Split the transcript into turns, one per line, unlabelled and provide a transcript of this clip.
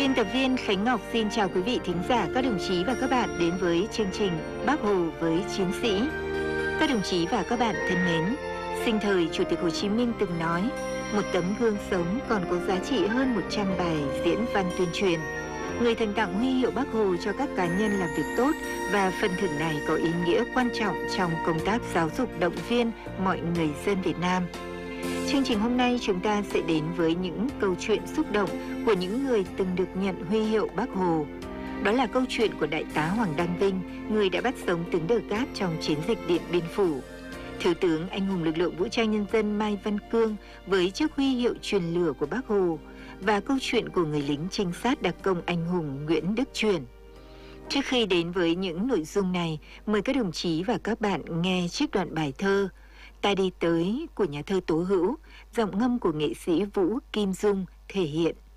Biên tập viên Khánh Ngọc xin chào quý vị thính giả, các đồng chí và các bạn đến với chương trình Bác Hồ với Chiến sĩ. Các đồng chí và các bạn thân mến, sinh thời Chủ tịch Hồ Chí Minh từng nói, một tấm gương sống còn có giá trị hơn 100 bài diễn văn tuyên truyền. Người thần tặng huy hiệu Bác Hồ cho các cá nhân làm việc tốt và phần thưởng này có ý nghĩa quan trọng trong công tác giáo dục động viên mọi người dân Việt Nam. Chương trình hôm nay chúng ta sẽ đến với những câu chuyện xúc động của những người từng được nhận huy hiệu Bác Hồ. Đó là câu chuyện của Đại tá Hoàng Đăng Vinh, người đã bắt sống tướng Đờ Cát trong chiến dịch Điện Biên Phủ. Thiếu tướng anh hùng lực lượng vũ trang nhân dân Mai Văn Cương với chiếc huy hiệu truyền lửa của Bác Hồ và câu chuyện của người lính trinh sát đặc công anh hùng Nguyễn Đức Truyền. Trước khi đến với những nội dung này, mời các đồng chí và các bạn nghe trích đoạn bài thơ Ta đi tới của nhà thơ Tố Hữu, giọng ngâm của nghệ sĩ Vũ Kim Dung thể hiện.